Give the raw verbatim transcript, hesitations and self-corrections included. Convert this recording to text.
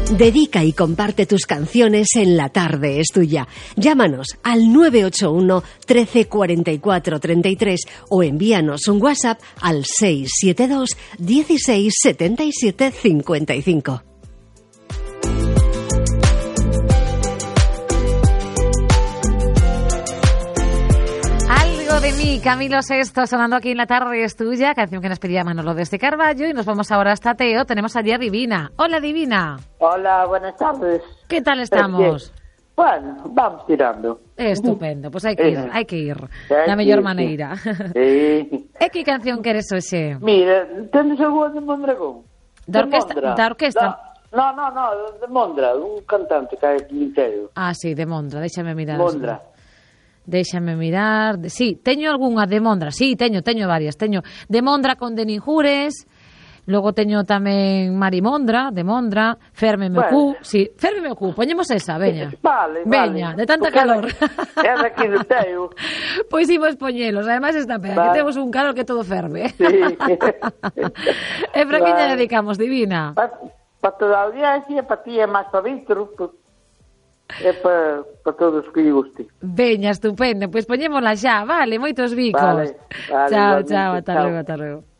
Dedica y comparte tus canciones en La Tarde es Tuya. Llámanos al nueve ocho uno, trece, cuarenta y cuatro, treinta y tres o envíanos un WhatsApp al seis siete dos, dieciséis, setenta y siete, cincuenta y cinco. De mí, Camilo Sesto, sonando aquí en La Tarde es Tuya, canción que nos pedía Manolo desde Carballo, y nos vamos ahora hasta Teo. Tenemos allí a Divina. Hola, Divina. Hola, buenas tardes. ¿Qué tal estamos? Bueno, vamos tirando. Estupendo, pues hai que ir, hai que ir Hai da que mellor ir, maneira. Sí. E que canción queres hoxe? Mira, tendes algo de Mondragón? Da orquesta? Mondra. Da orquesta? No, no, no, de Mondra, un cantante que hai aquí inteiro. Ah, sí, de Mondra, déxame mirar. Mondra. Déxame mirar. Sí, teño algunha de Mondra. Sí, teño, teño varias. Teño de Mondra con Deninjures. Logo teño tamén Mari Mondra, de Mondra, Ferme meu cu. Bueno. Sí, Ferme meu cu. Poñemos esa, veña. Vale, Veña, vale. de tanta Porque calor. É daqui do Teo. Pois imos poñelos. Ademais está pena, Vale. que temos un calor que todo ferve. Sí. E para que lle Vale. dedicamos, Divina? Pa, pa toda a audiencia, pa ti é máis pa Víctor, pa, é pa, pa todos que lle guste. Veña, estupendo. Pois poñémola xa, vale, moitos bicos. Vale, vale, Chao, igualmente, chao, ata chao. logo, ata logo.